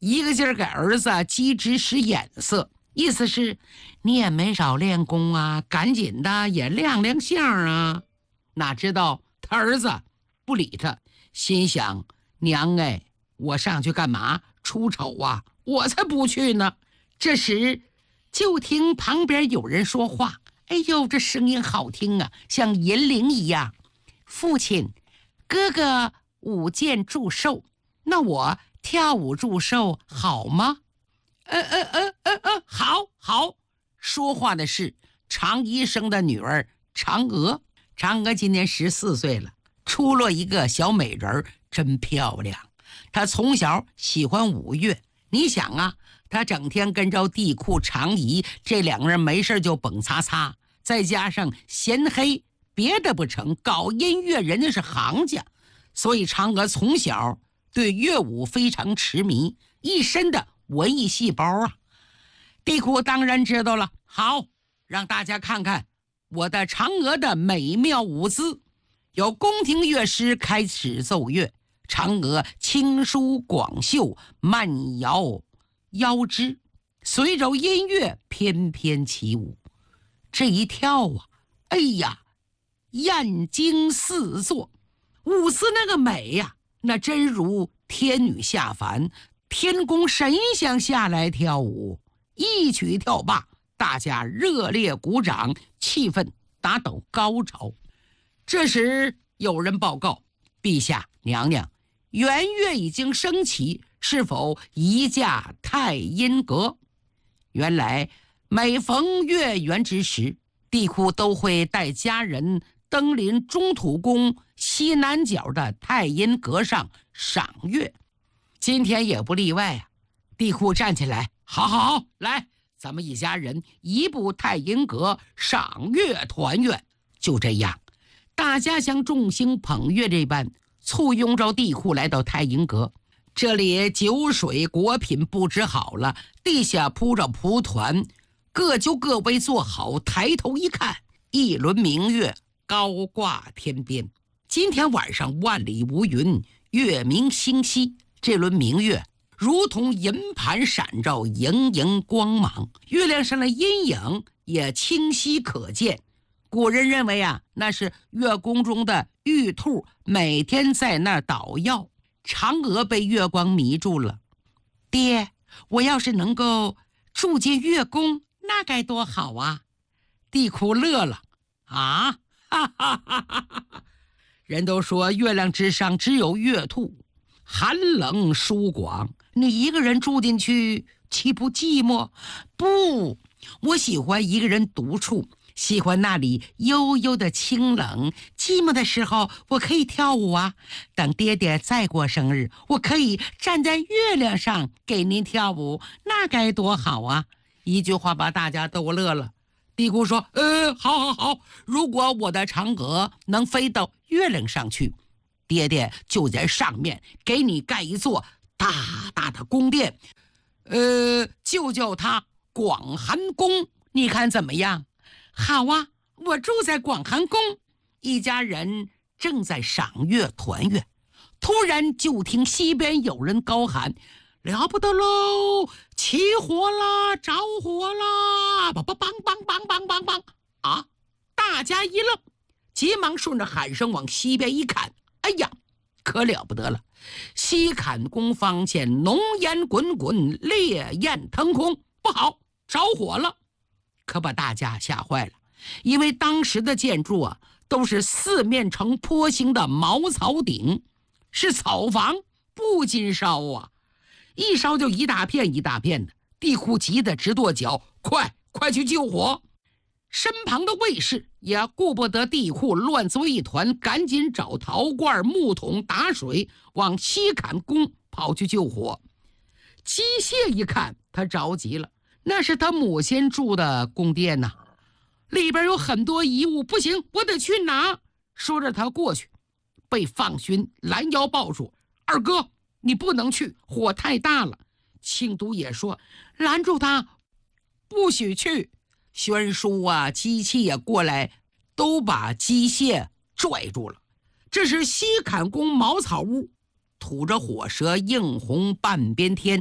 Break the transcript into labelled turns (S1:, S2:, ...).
S1: 一个劲儿给儿子机智使眼色，意思是你也没少练功啊，赶紧的也亮亮相啊。哪知道他儿子不理他，心想娘哎，我上去干嘛？出丑啊，我才不去呢。这时就听旁边有人说话，哎呦，这声音好听啊，像银铃一样。父亲，哥哥舞剑祝寿，那我跳舞祝寿好吗？好。说话的是常医生的女儿嫦娥。嫦娥今年14岁了，出落一个小美人，真漂亮。她从小喜欢舞乐，你想啊，她整天跟着地库常怡，这两个人没事就蹦擦擦，再加上嫌黑，别的不成，搞音乐人家是行家，所以嫦娥从小对乐舞非常痴迷，一身的文艺细胞啊。地库当然知道了，好，让大家看看我的嫦娥的美妙舞姿。有宫廷乐师开始奏乐，嫦娥轻舒广袖，慢摇腰肢，随着音乐翩翩起舞。这一跳啊，哎呀，艳惊四座，舞姿那个美呀，那真如天女下凡，天宫神仙下来跳舞。一曲跳罢，大家热烈鼓掌，气氛达到高潮。这时有人报告，陛下娘娘，圆月已经升起，是否移驾太阴阁？原来每逢月圆之时，地库都会带家人登临中土宫西南角的太阴阁上赏月，今天也不例外啊。地库站起来，好，来，咱们一家人移步太阴阁赏月团圆。就这样，大家像众星捧月这般簇拥着地库来到太阴阁。这里酒水果品布置好了，地下铺着蒲团，各就各位坐好。抬头一看，一轮明月高挂天边。今天晚上万里无云，月明星稀，这轮明月如同银盘闪照，莹莹光芒，月亮上的阴影也清晰可见。古人认为啊，那是月宫中的玉兔每天在那儿捣药。嫦娥被月光迷住了，爹，我要是能够住进月宫，那该多好啊！地库乐了，啊，哈哈哈哈！人都说月亮之上只有月兔，寒冷疏广，你一个人住进去岂不寂寞？不，我喜欢一个人独处，喜欢那里悠悠的清冷。寂寞的时候我可以跳舞啊，等爹爹再过生日，我可以站在月亮上给您跳舞，那该多好啊！一句话把大家都乐了。地库说，好，如果我的嫦娥能飞到月亮上去，爹爹就在上面给你盖一座大大的宫殿，就叫它广寒宫，你看怎么样？好啊，我住在广寒宫。一家人正在赏月团圆，突然就听西边有人高喊，了不得喽，起火啦，着火啦，梆梆梆梆梆梆梆梆啊！大家一愣，急忙顺着喊声往西边一看，哎呀，可了不得了，西坎宫方见浓烟滚滚，烈焰腾空，不好，着火了！可把大家吓坏了，因为当时的建筑啊，都是四面呈坡形的茅草顶，是草房，不禁烧啊，一烧就一大片一大片的。地库急得直跺脚，快去救火！身旁的卫士也顾不得地库乱作一团，赶紧找陶罐、木桶打水，往西坎宫跑去救火。机械一看，他着急了，那是他母亲住的宫殿呐，里边有很多遗物，不行，我得去拿。说着他过去，被放勋拦腰抱住，二哥，你不能去，火太大了。庆都也说，拦住他，不许去。宣书啊，机器也过来，都把机械拽住了。这是西坎宫茅草屋，吐着火舌，映红半边天。